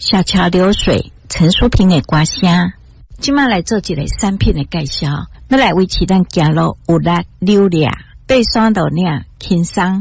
小桥流水，陈淑萍的歌声。今晚来做一个产品的介绍，要来维持咱走路有力溜俩，爬山路岭轻松。